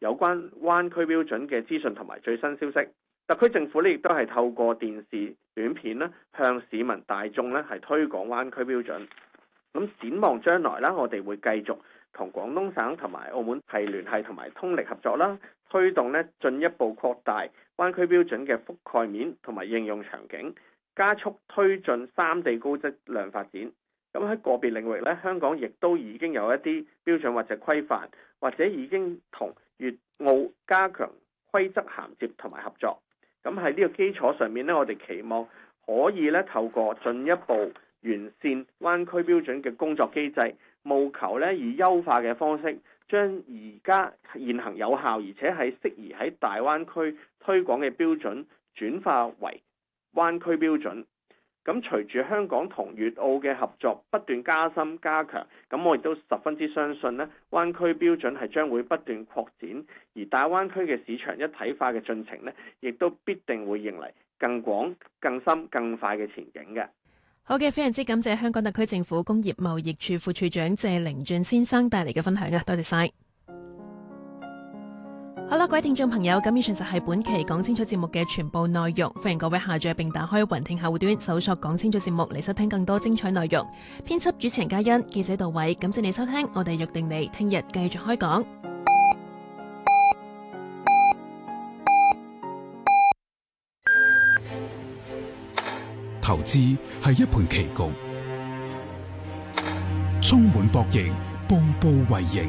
有關灣區標準嘅資訊同埋最新消息。特區政府呢亦都係透過電視短片呢，向市民大眾呢係推廣灣區標準。咁展望將來啦，我哋會繼續同廣東省同埋澳門係聯繫同埋通力合作啦，推動呢進一步擴大灣區標準嘅覆蓋面同埋應用場景，加速推進三地高質量發展。咁喺個別領域呢，香港亦都已經有一啲標準或者規範，或者已經同粵澳加強規則銜接同埋合作。咁喺呢個基礎上面呢，我哋期望可以呢透過進一步完善灣區標準嘅工作機制，務求呢以優化嘅方式，將而家現行有效而且係適宜喺大灣區推廣嘅標準轉化為灣區標準。咁隨住香港同粵澳嘅合作不斷加深加強，咁我亦都十分之相信呢灣區標準係將會不斷擴展，而大灣區嘅市場一體化嘅進程呢，亦都必定會迎嚟更廣、更深、更快嘅前景嘅。 好嘅，非常之感謝香港特區政府工業貿易處副處長謝靈峻先生帶嚟嘅分享啊，多謝晒。好啦，各位聽眾朋友，咁以上就係本期講清楚節目嘅全部內容，歡迎各位下載並打開雲聽客戶端搜索講清楚節目嚟收聽更多精彩內容。編輯主持人嘉欣，記者杜偉，感謝你收聽，我哋約定你聽日繼續開講。 投資係一盤棋局，充滿博弈，步步為營。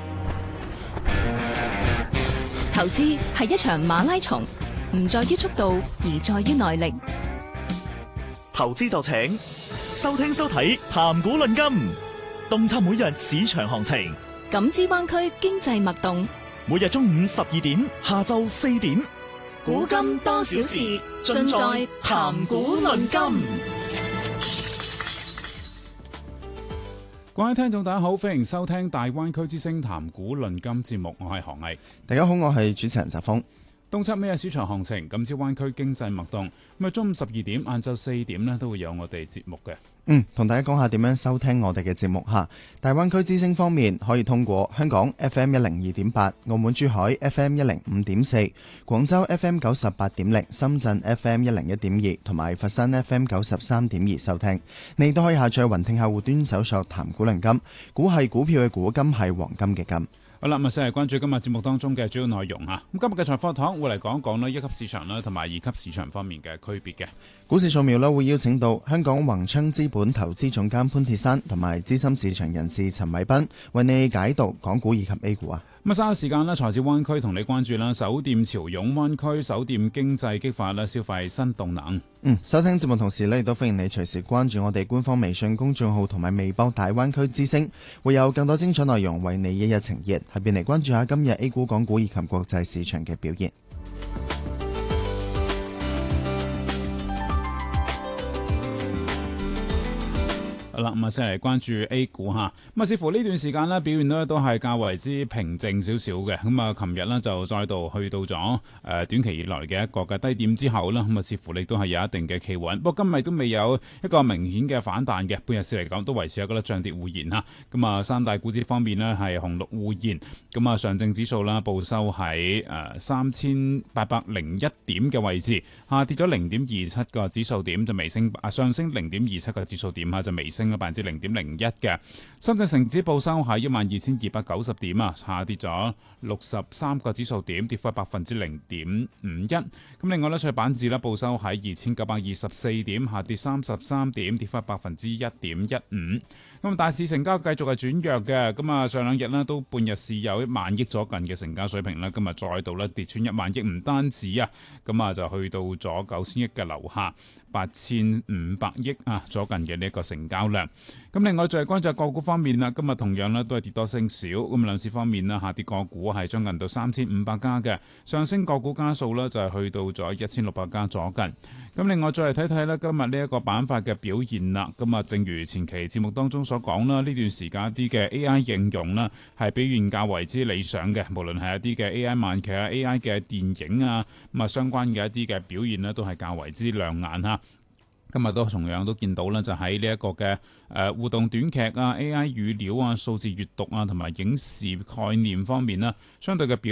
投資係一場馬拉松，唔在於速度，而在於耐力。 投資就請收聽收睇談股論金，洞察每日市場行情， 感知灣區經濟脈動。 每日中午12點，下晝4點， 古今多少事，盡在談股論金。 各位聽眾大家好，歡迎收聽大灣區之聲談股論金節目，我係何毅。 大家好，我係主持人澤峰。 洞察每日市場行情，感知灣區經濟脈動。咁啊，中午12點、晏晝4點呢都會有我哋節目嘅。 同大家講下點樣收聽我哋嘅節目吓。大灣區之聲方面，可以通過香港 FM102.8、澳門珠海 FM105.4、廣州 FM98.0、深圳 FM101.2 同埋佛山 FM93.2 收聽。你都可以下載雲聽客戶端搜索談股論金，股係股票嘅股，金係黃金嘅金。 好啦，咁先係關注今日節目當中嘅主要內容吓。咁今日嘅財貨堂會嚟講一講一級市場啦，同埋二級市場方面嘅區別嘅。 股市掃描啦，會邀請到香港宏昌資本投資總監潘鐵珊同埋資深市場人士陳偉斌，為你解讀港股以及 A 股啊。 咁稍後時間咧，財智灣區同你關注啦，首店潮湧灣區，首店經濟激發啦消費新動能。 收聽節目同時咧，亦都歡迎你隨時關注我哋官方微信公眾號同埋微博大灣區之聲，會有更多精彩內容為你一一呈現。下邊嚟關注下今日 A 股、港股以及國際市場嘅表現。 好啦，咁啊，先嚟關注 A 股吓。咁啊，似乎呢段時間咧表現咧都係較為之平靜少少嘅。咁啊，琴日咧就再度去到咗短期以來嘅一個嘅低點之後啦。咁啊，似乎你都係有一定嘅企穩。不過今日都未有一個明顯嘅反彈嘅，半日市嚟講都維持一個漲跌互現吓。咁啊，三大股指方面咧係紅綠互現。咁啊，上證指數啦報收喺3801點嘅位置，下跌咗0.27個指數點就微升，上升0.27個指數點就微升咗0.01%嘅。深圳成指報收喺12,290點啊，下跌咗63個指數點，跌幅係0.51%。咁另外咧，上板指咧報收喺2,924點，下跌33點，跌幅1.15%。咁大市成交繼續係轉弱嘅，咁啊上兩日呢都半日市有1萬億左近嘅成交水平啦，今日再度咧跌穿1萬億，唔單止啊，咁啊就去到咗9,000億嘅樓下，8,500億左近嘅呢一個成交量。咁另外就係關注個股方面啦，今日同樣咧都係跌多升少，咁兩市方面啦，下跌個股係將近到3,500家嘅，上升個股家數咧就係去到咗1,600家左近。咁另外再嚟睇睇咧今日呢一個板塊嘅表現啦，咁啊正如前期節目當中所講啦，呢段時間一啲嘅 AI 應用啦係表現較為之理想嘅，無論係一啲嘅 AI 慢劇啊、AI 嘅電影啊，咁啊相關嘅一啲嘅表現呢都係較為之亮眼嚇。今日都同樣都見到啦，就喺呢一個嘅互動短劇啊、AI 語料啊、數字閱讀啊同埋影視概念方面啦，相對嘅表